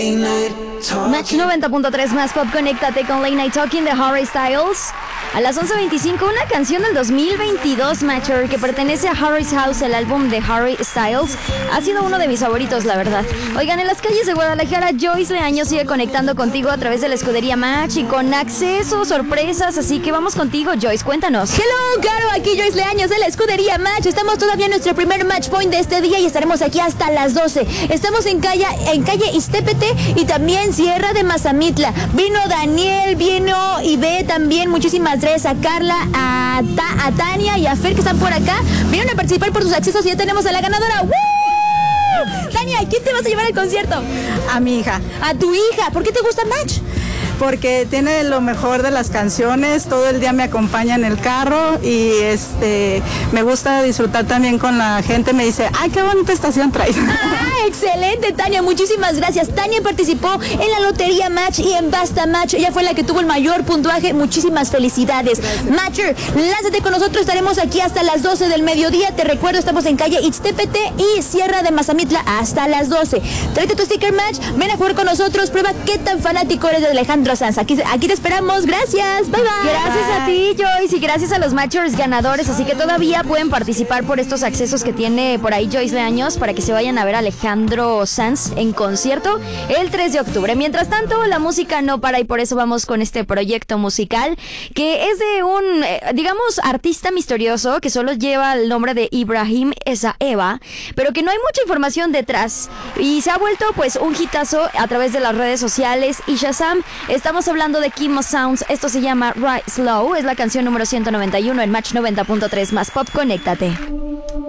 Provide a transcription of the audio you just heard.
Match 90.3 más pop, conéctate con Late Night Talking de Harry Styles. A las 11:25, una canción del 2022, Matcher, que pertenece a Harry's House, el álbum de Harry Styles. Ha sido uno de mis favoritos, la verdad. Oigan, en las calles de Guadalajara, Joyce Leaño sigue conectando contigo a través de la escudería Match y con acceso, sorpresas, así que vamos contigo, Joyce, cuéntanos. Hello, Caro, aquí Joyce Leaños de la escudería Match. Estamos todavía en nuestro primer match point de este día y estaremos aquí hasta las 12. Estamos en calle Iztépete y también Sierra de Mazamitla. Vino Daniel, vino Ibe también, muchísimas gracias a Carla, a Tania y a Fer que están por acá. Vinieron a participar por sus accesos y ya tenemos a la ganadora. ¡Woo! Tania, ¿quién te vas a llevar al concierto? A mi hija. A tu hija. ¿Por qué te gusta Match? Porque tiene lo mejor de las canciones, todo el día me acompaña en el carro y me gusta disfrutar también con la gente, me dice, ay, qué bonita estación traes. Ah, excelente, Tania, muchísimas gracias. Tania participó en la Lotería Match y en Basta Match, ella fue la que tuvo el mayor puntuaje, muchísimas felicidades. Gracias. Matcher, lánzate con nosotros, estaremos aquí hasta las 12 del mediodía, te recuerdo, estamos en calle Ixtépete y Sierra de Mazamitla hasta las 12. Tráete tu sticker Match, ven a jugar con nosotros, prueba qué tan fanático eres de Alejandro Sanz. Aquí te esperamos, gracias, bye bye. Gracias a ti, Joyce, y gracias a los Matchers ganadores, así que todavía pueden participar por estos accesos que tiene por ahí Joyce Leaños para que se vayan a ver a Alejandro Sanz en concierto el 3 de octubre. Mientras tanto, la música no para y por eso vamos con este proyecto musical que es de un, digamos, artista misterioso que solo lleva el nombre de Ibrahim Eva, pero que no hay mucha información detrás y se ha vuelto pues un hitazo a través de las redes sociales y Shazam. Estamos hablando de Kimo Sounds, esto se llama Ride Slow, es la canción número 191 en Match 90.3 más pop, conéctate.